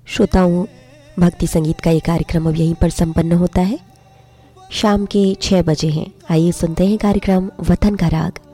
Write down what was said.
श्रोताओं, भक्ति संगीत का ये कार्यक्रम अब यहीं पर संपन्न होता है। शाम के 6 बजे हैं। आइए सुनते हैं कार्यक्रम वतन का राग।